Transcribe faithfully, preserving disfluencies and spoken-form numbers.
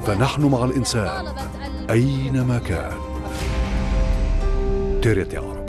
فنحن مع الإنسان أينما كان. تي آر تي عربي.